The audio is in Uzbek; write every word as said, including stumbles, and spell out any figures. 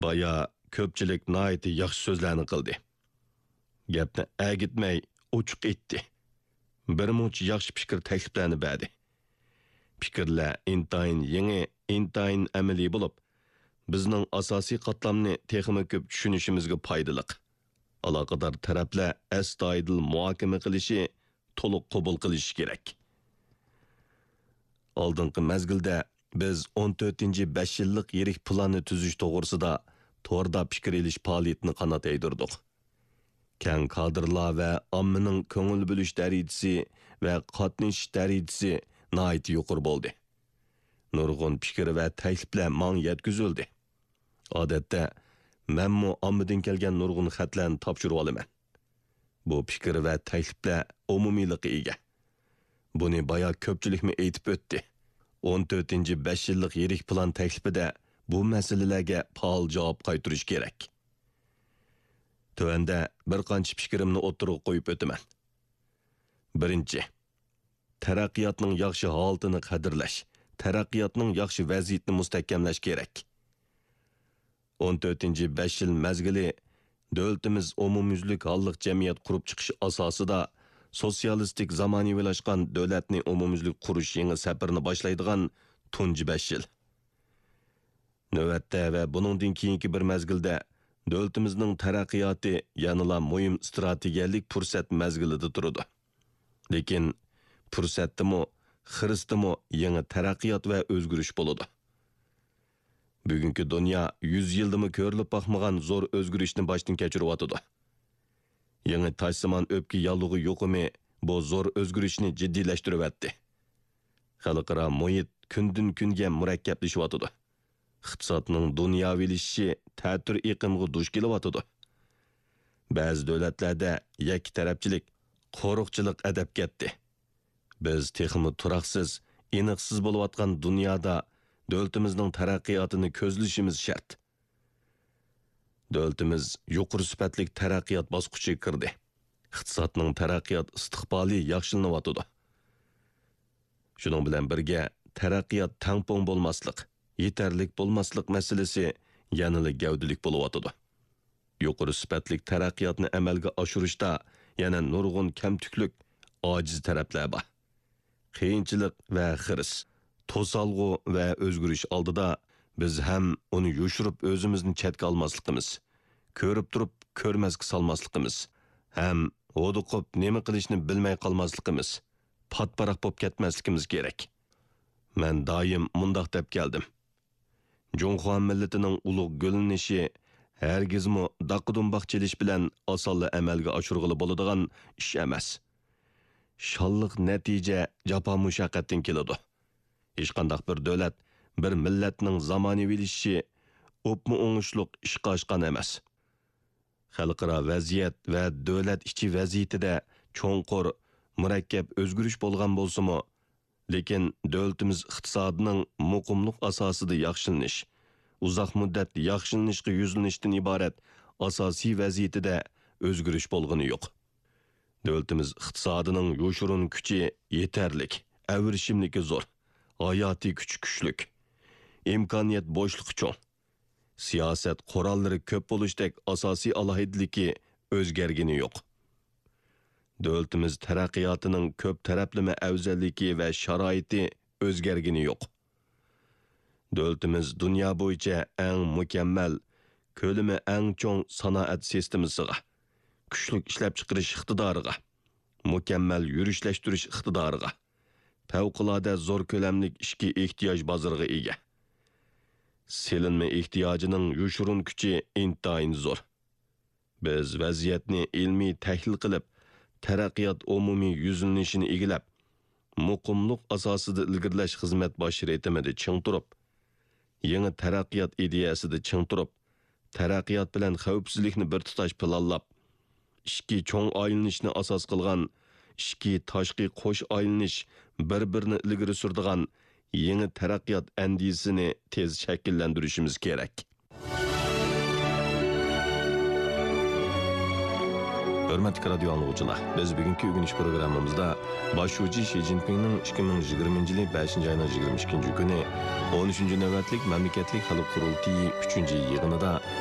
Baya ko'pchilik nihoyatda yaxshi so'zlarni qildi. Gapni agitmay ochiq aytdi. Bir muncha yaxshi fikr takliflarni berdi. Fikrlar intayin yangi, intayin amaliy bo'lib, bizning asosiy qatlamni texnik ko'p tushunishimizga foydali. Aloqador taraflar astoydil muhokama qilishi, to'liq qabul qilishi kerak. Oldingi mezgilda biz o'n to'rtinchi besh yillik yirik planni tuzish to'g'risida to'g'rida fikr elish faoliyatini qanot yaydirdik. Keng kadrlar va ommaning ko'ngil bo'lish darajasi va qatnashish darajasi nihoyat yuqori bo'ldi. Nurg'un fikr va takliflar mang yetkazildi. Odatda menmu ommadan kelgan nurg'un xatlarni topshirib olaman. Bu fikr va takliflar umumiylikka ega. Buni baya ko'pchilikmi aytib o'tdi. o'n to'rtinchi besh yillik yirik plan taklifida bu masalalarga faol javob qaytarish kerak. Tövəndə bir qancha fikrimni o'ttirib qo'yib o'taman. Birinchi, taraqqiyotning yaxshi holatini qadrlash, taraqqiyotning yaxshi vaziyatini mustahkamlash kerak. o'n to'rtinchi besh yil mezgili davlatimiz umumyuzlik hollik jamiyat qurib chiqish asosida sotsialistik zamonaviylashgan davlatni umumyuzlik qurish yangi safarini boshlaydigan tunji besh yil. Navbatda va buningdan keyingi bir mezgilda davlatimizning taraqqiyoti yanada muhim strategiyalik fursat mezgilida turadi. Lekin fursatdimi, xiristimi yangi taraqqiyot va o'zgarish bo'ladi. Bugungi dunyo yuz yildimi ko'rilib baxmagan zo'r o'zgarishni boshdan kechiryotdi. Yangi tashsimon o'pki yallig'i yo'qimi bu zo'r o'zgarishni jiddiylashtiryapti. Xalqaro muhit kundan kunga murakkablashayotdi. Iqtisodning dunyovilashishi ta'tir iqimga duch kelyotdi. Ba'zi davlatlarda yakki tarafchilik, qo'riqchilik adab ketdi. Biz texnik turaqsiz, aniqsiz bo'layotgan dunyoda davlatimizning taraqqiyotini ko'zlashimiz shart. Davlatimiz yuqori sifatli taraqqiyot bosqichiga kirdi. Iqtisodning taraqqiyot istiqboli yaxshilanyapti. Shuning bilan birga taraqqiyot tangpong bo'lmaslik, yetarlik bo'lmaslik masalasi yanada gavdalik bo'layotdi. Yuqori sifatli taraqqiyotni amalga oshirishda yana nurg'un kamtuklik, ojiz taraflar bor. Qiyinchilik va xiris, to'salg'u va o'zgarish oldida biz ham uni yushirib o'zimizni chetga olmasligimiz, ko'rib turib ko'rmasga solmasligimiz, ham o'diqib nima qilishni bilmay qolmasligimiz, patparaq bo'lib ketmasligimiz kerak. Men doim mundaq deb keldim. Jonxo millatining ulug' gulinishi hargizmi daqidunbaq chelish bilan osonla amalga oshirg'ili bo'ladigan ish emas. Shalliq natija jafo mushaqqatdan keladi. Hech qanday bir davlat, bir millatning zamonaviylashishi o'pmi o'ngishliq ishqa oshgan emas. Xalqaro vaziyat va davlat ichi vaziyatida cho'nqur, murakkab o'zgarish bo'lgan bo'lsa-mu, lekin davlatimiz iqtisodining muqimlik asosida yaxshilanish, uzoq muddat yaxshilanishga yuzlanishdan iborat asosiy vaziyatida o'zgarish bo'lgani yo'q. Davlatimiz iqtisodining yoshurun kuchi yetarlik, avrishimligi zo'r, hayotiy kuch kuchlik, imkoniyat bo'shliqi cho'ng. Siyosat qurollari ko'p bo'lishdek asosiy alohidligi o'zgargani yo'q. Davlatimiz taraqqiyotining ko'p taraflama afzalligi va sharoiti o'zgargani yo'q. Davlatimiz dunyo bo'yicha eng mukammal, ko'lami eng cho'ng sanoat sistemasiga, kuchli ishlab chiqarish iqtidoriga, mukammal yurishlashtirish iqtidoriga, favqulodda zo'r ko'lamlik ishki ehtiyoj bozoriga ega. Selinma ehtiyojining yushurun kuchi intayin zo'r. Biz vaziyatni ilmiy tahlil qilib, taraqqiyot umumiy yuzlanishini egilab, muqimlik asosida ilgirlash xizmat bosh retimida ching turib, yangi taraqqiyot ideyasida ching turib, taraqqiyot bilan xavfsizlikni bir tutash planlab, ishki cho'ng aylanishni asos qilgan, ishki tashqi qo'sh aylanish bir-birini ilgari surdigan yangi taraqqiyot andisini tez shakllantirishimiz kerak. Hörmətli radio anlıqçılar, biz bugünkü ögünüş programımızda başçı Şi Jinping'nin ikki ming yigirmanchi yili beshinchi ayning yigirma ikkinchi kuni on uchinchi navbatlik mamlakatlik xalq qurultiyi uchinchi yig'inida